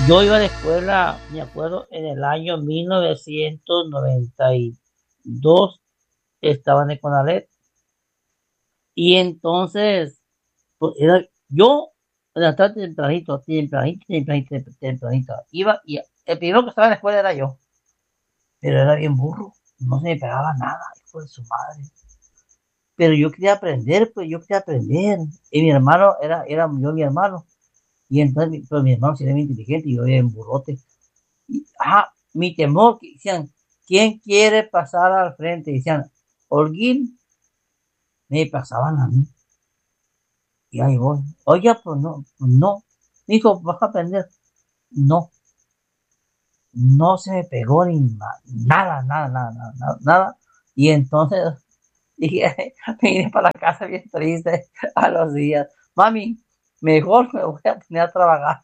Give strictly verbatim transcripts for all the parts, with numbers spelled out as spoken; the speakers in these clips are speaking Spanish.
Yo iba a la escuela, me acuerdo, en el año mil novecientos noventa y dos, estaba en el Conalet, y entonces, pues era, yo, en la tarde tempranito, tempranito, tempranito, tempranito, iba, y el primero que estaba en la escuela era yo, pero era bien burro, no se me pegaba nada, hijo de su madre. Pero yo quería aprender, pues yo quería aprender, y mi hermano, era, era yo mi hermano, y entonces, pero mi hermano sí era muy inteligente, y yo era un burrote. Y, ajá, mi temor, que decían, ¿quién quiere pasar al frente? Decían, Holguín, me pasaban a mí. Y ahí voy. Oye, pues no, pues no. Dijo, vas a aprender. No, no se me pegó ni ma- nada, nada, nada, nada, nada, nada. Y entonces dije, me vine para la casa bien triste a los días. Mami, mejor me voy a poner a trabajar.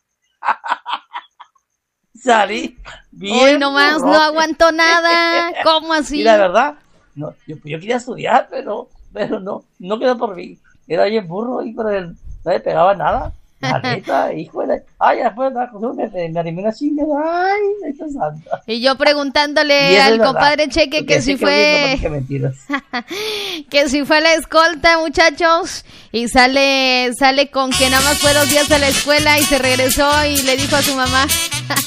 Salí Hoy bien nomás no burrote. aguantó nada. ¿Cómo Y la así? verdad, no, yo, yo quería estudiar, pero, pero no, no quedó por mí. Era bien burro y por el, no le pegaba nada. La neta, hijo de, ay, después de la cosa me, me animé una chingada, ay, esta santa. Y yo Y preguntándole eso es al verdad. compadre Cheque Porque que sé si que Holguín no fue platica mentiras. que si fue la escolta, muchachos, y sale sale con que nada más fue dos días a la escuela y se regresó y le dijo a su mamá,